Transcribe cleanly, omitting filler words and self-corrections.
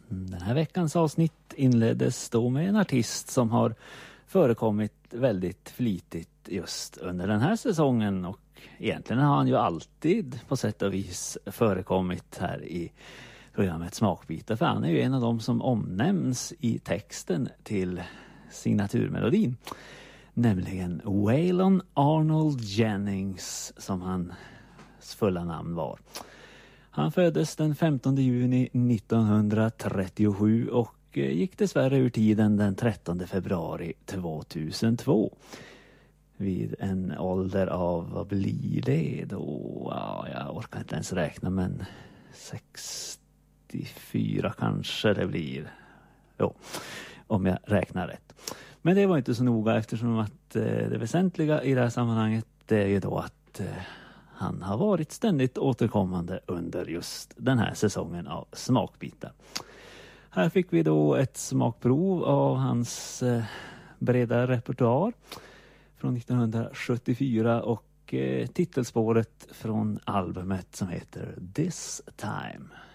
Den här veckans avsnitt inleddes då med en artist som har förekommit väldigt flitigt just under den här säsongen, och egentligen har han ju alltid på sätt och vis förekommit här i programmet Smakbitar, för han är ju en av dem som omnämns i texten till signaturmelodin, nämligen Waylon Arnold Jennings, som hans fulla namn var. Han föddes den 15 juni 1937 och gick dessvärre ur tiden den 13 februari 2002. Vid en ålder av, vad blir det då? Ja, jag orkar inte ens räkna, men 64 kanske det blir. Jo, om jag räknar rätt. Men det var inte så noga, eftersom att det väsentliga i det här sammanhanget är ju då att han har varit ständigt återkommande under just den här säsongen av Smakbitar. Här fick vi då ett smakprov av hans breda repertoar från 1974 och titelspåret från albumet som heter This Time.